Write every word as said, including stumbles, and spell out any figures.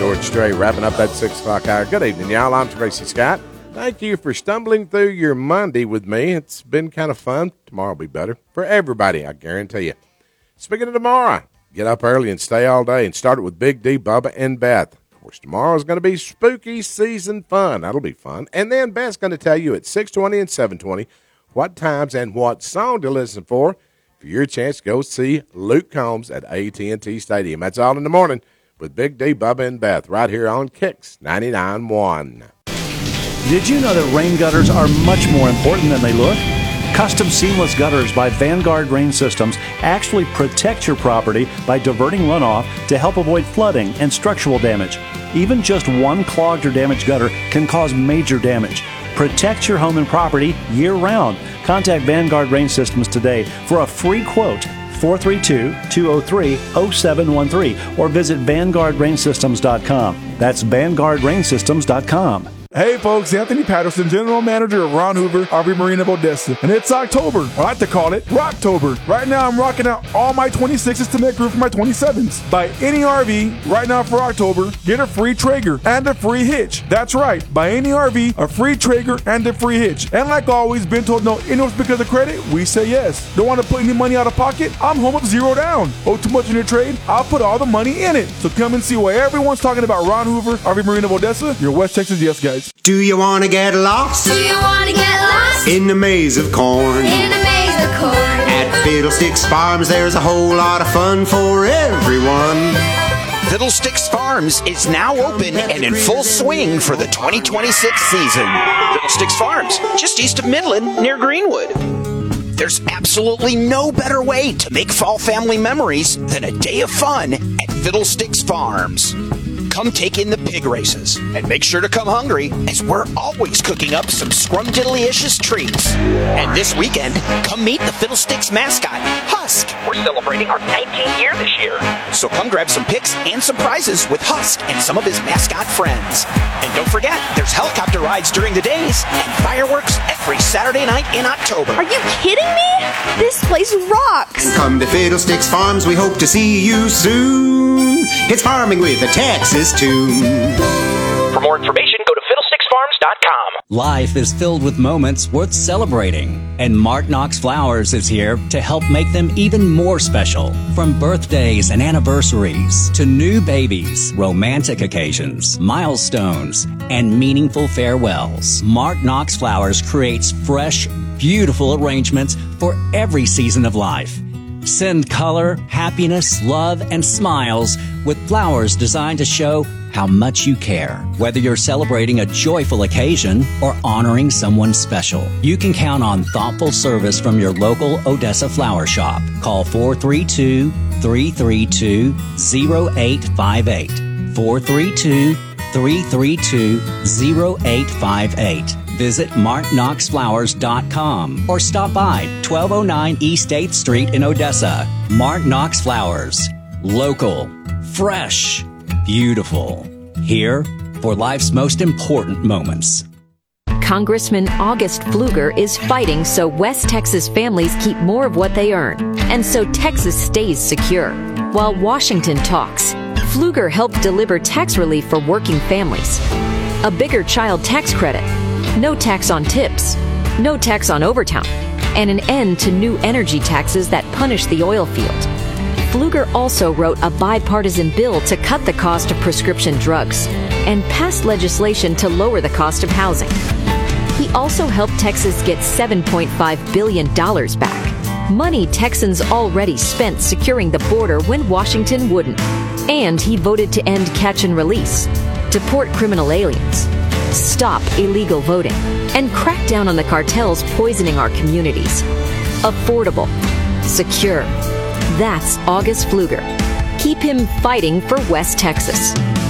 George Stray wrapping up that six o'clock hour. Good evening, y'all. I'm Tracy Scott. Thank you for stumbling through your Monday with me. It's been kind of fun. Tomorrow will be better for everybody, I guarantee you. Speaking of tomorrow, get up early and stay all day and start it with Big D, Bubba, and Beth. Of course, tomorrow is going to be spooky season fun. That'll be fun. And then Beth's going to tell you at six twenty and seven twenty what times and what song to listen for for your chance to go see Luke Combs at A T and T Stadium. That's all in the morning with Big D, Bubba, and Beth right here on Kicks ninety-nine point one. Did you know that rain gutters are much more important than they look? Custom seamless gutters by Vanguard Rain Systems actually protect your property by diverting runoff to help avoid flooding and structural damage. Even just one clogged or damaged gutter can cause major damage. Protect your home and property year-round. Contact Vanguard Rain Systems today for a free quote, four three two, two oh three, oh seven one three, or visit vanguard rain systems dot com. That's vanguard rain systems dot com. Hey folks, Anthony Patterson, General Manager of Ron Hoover, R V Marine of Odessa. And it's October. I like to call it Rocktober. Right now I'm rocking out all my twenty-sixes to make room for my twenty-sevens. Buy any R V right now for October, get a free Traeger and a free hitch. That's right, buy any R V, a free Traeger and a free hitch. And like always, been told no interest because of credit? We say yes. Don't want to put any money out of pocket? I'm home of zero down. Owe too much in your trade? I'll put all the money in it. So come and see what everyone's talking about. Ron Hoover, R V Marine of Odessa, your West Texas yes guys. Do you want to get lost? Do you want to get lost? In the maze of corn. In the maze of corn. At Fiddlesticks Farms, there's a whole lot of fun for everyone. Fiddlesticks Farms is now open and in full swing for the twenty twenty-six season. Fiddlesticks Farms, just east of Midland, near Greenwood. There's absolutely no better way to make fall family memories than a day of fun at Fiddlesticks Farms. Come take in the pig races, and make sure to come hungry, as we're always cooking up some scrumdiddlyicious treats. And this weekend, come meet the Fiddlesticks mascot, Husk. We're celebrating our nineteenth year this year. So come grab some pics and some prizes with Husk and some of his mascot friends. And don't forget, there's helicopter rides during the days and fireworks every Saturday night in October. Are you kidding me? This place rocks! Come to Fiddlesticks Farms, we hope to see you soon. It's farming with a Texas tune. For more information, go to fiddlesticks farms dot com. Life is filled with moments worth celebrating, and Mark Knox Flowers is here to help make them even more special. From birthdays and anniversaries to new babies, romantic occasions, milestones, and meaningful farewells, Mark Knox Flowers creates fresh, beautiful arrangements for every season of life. Send color, happiness, love, and smiles with flowers designed to show how much you care. Whether you're celebrating a joyful occasion or honoring someone special, you can count on thoughtful service from your local Odessa flower shop. Call four three two, three three two, zero eight five eight. four three two, three three two, zero eight five eight. Visit mark knox flowers dot com or stop by twelve oh nine East eighth Street in Odessa. Mark Knox Flowers. Local, fresh, beautiful. Here for life's most important moments. Congressman August Pfluger is fighting so West Texas families keep more of what they earn, and so Texas stays secure. While Washington talks, Pfluger helped deliver tax relief for working families. A bigger child tax credit, no tax on tips, no tax on overtime, and an end to new energy taxes that punish the oil field. Pfluger also wrote a bipartisan bill to cut the cost of prescription drugs and passed legislation to lower the cost of housing. He also helped Texas get seven point five billion dollars back, money Texans already spent securing the border when Washington wouldn't. And he voted to end catch and release, deport criminal aliens, stop illegal voting, and crack down on the cartels poisoning our communities. Affordable, secure. That's August Pfluger. Keep him fighting for West Texas.